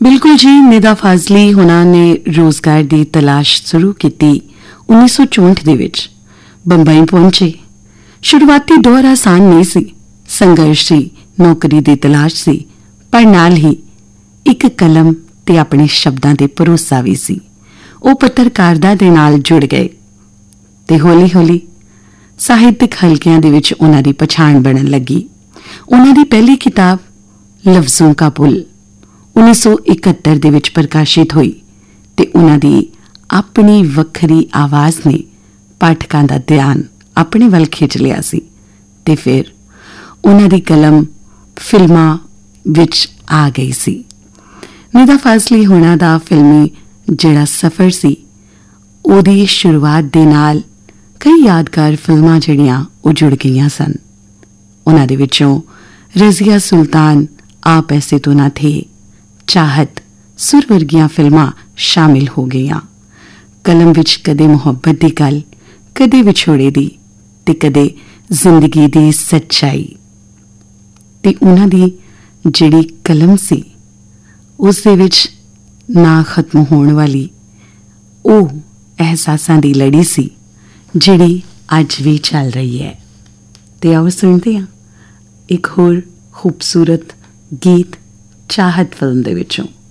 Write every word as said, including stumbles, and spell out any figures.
बिल्कुल जी। निदा फाजली हुणां ने रोजगार की तलाश शुरू की उन्नीस सौ चौंठ दे विच बंबई पहुंचे। शुरुआती दौर आसान नहीं सी, संघर्ष सी, नौकरी की तलाश सी, पर नाल ही एक कलम ते अपने शब्दां ते भरोसा भी सी। ਉਹ ਪੱਤਰਕਾਰਤਾ ਦੇ ਨਾਲ ਜੁੜ ਗਏ ਤੇ ਹੌਲੀ ਹੌਲੀ ਸਾਹਿਤਕ ਹਲਕਿਆਂ ਦੇ ਵਿੱਚ ਉਹਨਾਂ ਦੀ ਪਛਾਣ ਬਣਨ ਲੱਗੀ। ਉਹਨਾਂ ਦੀ ਪਹਿਲੀ ਕਿਤਾਬ ਲਫ਼ਜ਼ੋਂ ਕਾ ਪੁਲ ਉੱਨੀ ਸੌ ਇਕਹੱਤਰ ਦੇ ਵਿੱਚ ਪ੍ਰਕਾਸ਼ਿਤ ਹੋਈ ਤੇ ਉਹਨਾਂ ਦੀ ਆਪਣੀ ਵੱਖਰੀ ਆਵਾਜ਼ ਨੇ ਪਾਠਕਾਂ ਦਾ ਧਿਆਨ ਆਪਣੇ ਵੱਲ ਖਿੱਚ ਲਿਆ ਸੀ ਤੇ ਫਿਰ ਉਹਨਾਂ ਦੀ ਕਲਮ ਫਿਲਮਾਂ ਵਿੱਚ ਆ ਗਈ ਸੀ। ਨਿਦਾ ਫਾਜ਼ਲੀ ਹੋਣਾ ਦਾ ਫਿਲਮੀ ਜਿਹੜਾ ਸਫ਼ਰ ਸੀ ਉਹਦੀ ਸ਼ੁਰੂਆਤ ਦੇ ਨਾਲ ਕਈ ਯਾਦਗਾਰ ਫਿਲਮਾਂ ਜਿਹੜੀਆਂ ਉਹ ਜੁੜ ਗਈਆਂ ਸਨ। ਉਹਨਾਂ ਦੇ ਵਿੱਚੋਂ ਰਜ਼ੀਆ ਸੁਲਤਾਨ, ਆਪ ਐਸੇ ਤੋਂ ਨਾ ਥੇ, ਚਾਹਤ, ਸੁਰ ਵਰਗੀਆਂ ਫਿਲਮਾਂ ਸ਼ਾਮਿਲ ਹੋ ਗਈਆਂ। ਕਲਮ ਵਿੱਚ ਕਦੇ ਮੁਹੱਬਤ ਦੀ ਗੱਲ, ਕਦੇ ਵਿਛੋੜੇ ਦੀ ਤੇ ਕਦੇ ਜ਼ਿੰਦਗੀ ਦੀ ਸੱਚਾਈ। ਤੇ ਉਹਨਾਂ ਦੀ ਜਿਹੜੀ ਕਲਮ ਸੀ ਉਸ ਦੇ ਵਿੱਚ ਨਾ ਖਤਮ ਹੋਣ ਵਾਲੀ ਉਹ ਅਹਿਸਾਸਾਂ ਦੀ ਲੜੀ ਸੀ ਜਿਹੜੀ ਅੱਜ ਵੀ ਚੱਲ ਰਹੀ ਹੈ। ਤੇ ਆਓ ਸੁਣਦੇ ਹਾਂ ਇੱਕ ਹੋਰ ਖੂਬਸੂਰਤ ਗੀਤ ਚਾਹਤ ਫਿਲਮ ਦੇ ਵਿੱਚੋਂ।